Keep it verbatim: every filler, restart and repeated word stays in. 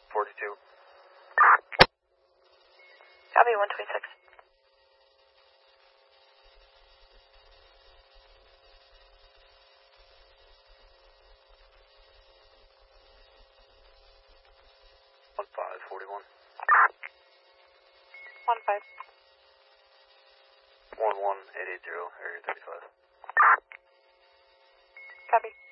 forty-two. Copy, one twenty-six. one five forty-one. one five. one one eight eight zero, area thirty-five. Copy.